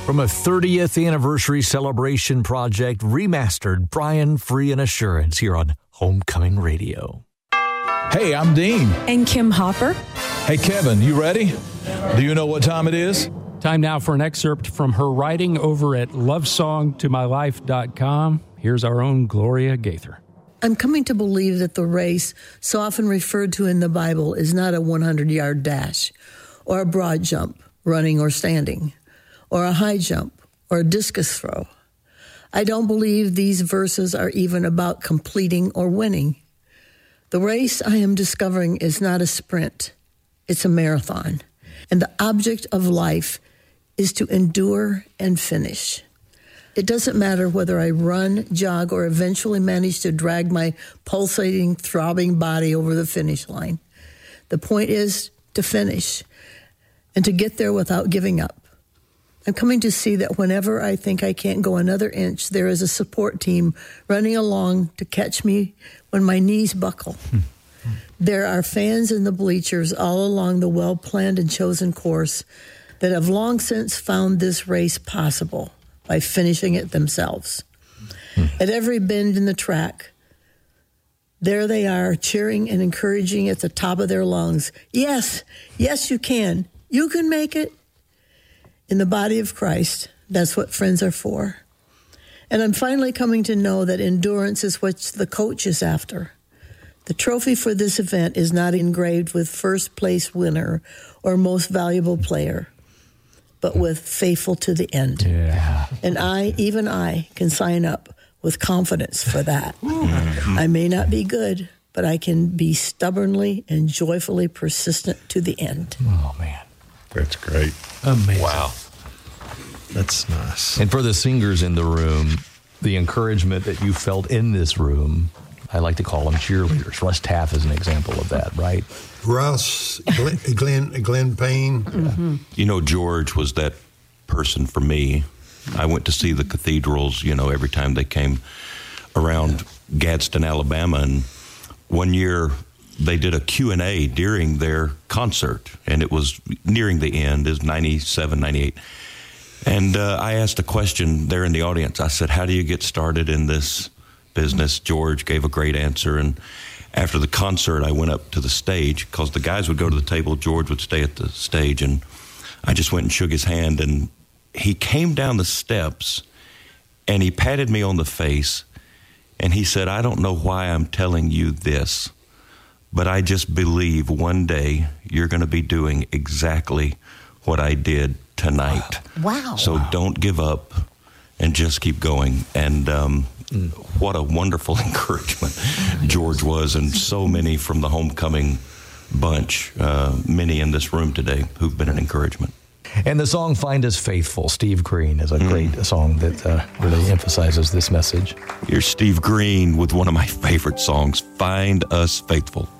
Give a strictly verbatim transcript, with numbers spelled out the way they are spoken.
From a thirtieth anniversary celebration project, remastered Brian Free and Assurance here on Homecoming Radio. Hey, I'm Dean. And Kim Hopper. Hey, Kevin, you ready? Do you know what time it is? Time now for an excerpt from her writing over at love song to my life dot com. Here's our own Gloria Gaither. I'm coming to believe that the race, so often referred to in the Bible, is not a hundred-yard dash, or a broad jump, running or standing, or a high jump, or a discus throw. I don't believe these verses are even about completing or winning. The race I am discovering is not a sprint, it's a marathon. And the object of life is to endure and finish. It doesn't matter whether I run, jog, or eventually manage to drag my pulsating, throbbing body over the finish line. The point is to finish and to get there without giving up. I'm coming to see that whenever I think I can't go another inch, there is a support team running along to catch me when my knees buckle. There are fans in the bleachers all along the well-planned and chosen course that have long since found this race possible by finishing it themselves. At every bend in the track, there they are, cheering and encouraging at the top of their lungs. Yes, yes, you can. You can make it. In the body of Christ, that's what friends are for. And I'm finally coming to know that endurance is what the coach is after. The trophy for this event is not engraved with first place winner or most valuable player, but with faithful to the end. Yeah. And I, even I, can sign up with confidence for that. I may not be good, but I can be stubbornly and joyfully persistent to the end. Oh, man. That's great. Amazing. Wow. That's nice. And for the singers in the room, the encouragement that you felt in this room, I like to call them cheerleaders. Russ Taff is an example of that, right? Russ, Glenn, Glenn, Glenn Payne. Mm-hmm. You know, George was that person for me. I went to see the cathedrals, you know, every time they came around Gadsden, Alabama. And one year they did a Q and A during their concert, and it was nearing the end, is ninety-seven, ninety-eight. And uh, I asked a question there in the audience. I said, how do you get started in this business? George gave a great answer. And after the concert, I went up to the stage because the guys would go to the table. George would stay at the stage. And I just went and shook his hand. And he came down the steps and he patted me on the face. And he said, I don't know why I'm telling you this, but I just believe one day you're going to be doing exactly what I did tonight. Wow. So wow. don't give up and just keep going. And um, mm. what a wonderful encouragement George was, and so many from the Homecoming bunch, uh, many in this room today who've been an encouragement. And the song Find Us Faithful, Steve Green, is a great mm. song that uh, really emphasizes this message. Here's Steve Green with one of my favorite songs, Find Us Faithful.